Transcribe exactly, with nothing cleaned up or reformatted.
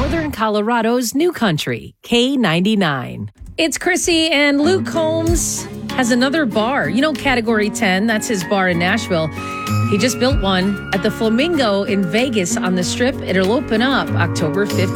Northern Colorado's new country, K ninety-nine. It's Chrissy, and Luke Combs has another bar. You know, Category ten, that's his bar in Nashville. He just built one at the Flamingo in Vegas on the Strip. It'll open up October fifteenth.